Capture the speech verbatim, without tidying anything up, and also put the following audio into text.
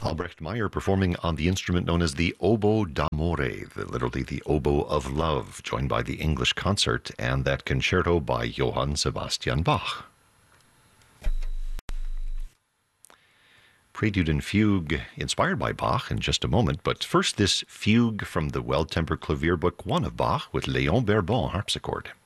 Albrecht Meyer performing on the instrument known as the oboe d'amore, the, literally the oboe of love, joined by the English Concert and that concerto by Johann Sebastian Bach. Prelude and Fugue inspired by Bach in just a moment, but first this fugue from the Well-Tempered Clavier Book one of Bach with Léon Bourbon harpsichord.